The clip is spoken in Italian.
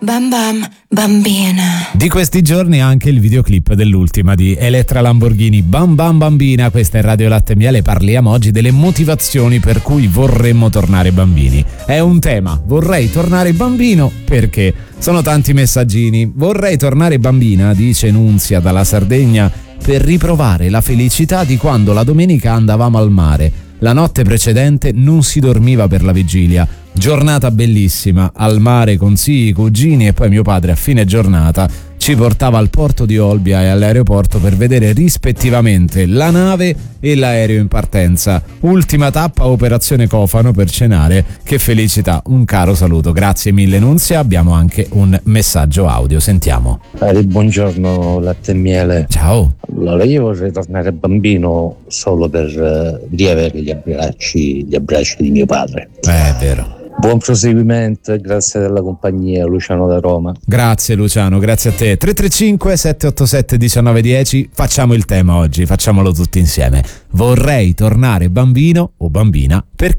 Bam bam, bambina. Di questi giorni anche il videoclip dell'ultima di Elettra Lamborghini, Bam Bam Bambina. Questa è Radio Latte e Miele. Parliamo oggi delle motivazioni per cui vorremmo tornare bambini. È un tema, vorrei tornare bambino perché sono tanti messaggini. Vorrei tornare bambina, dice Nunzia dalla Sardegna, per riprovare la felicità di quando la domenica andavamo al mare. La notte precedente non si dormiva per la vigilia. Giornata bellissima, al mare con zii, cugini e poi mio padre a fine giornata ci portava al porto di Olbia e all'aeroporto per vedere rispettivamente la nave e l'aereo in partenza. Ultima tappa, operazione Cofano per cenare. Che felicità, un caro saluto. Grazie mille Nunzia, abbiamo anche un messaggio audio, sentiamo. Buongiorno Latte e Miele. Ciao. Allora io vorrei tornare bambino solo per riavere gli abbracci di mio padre. È vero. Buon proseguimento e grazie della compagnia, Luciano da Roma. Grazie Luciano, grazie a te. 335 787 1910, facciamo il tema oggi, facciamolo tutti insieme. Vorrei tornare bambino o bambina perché?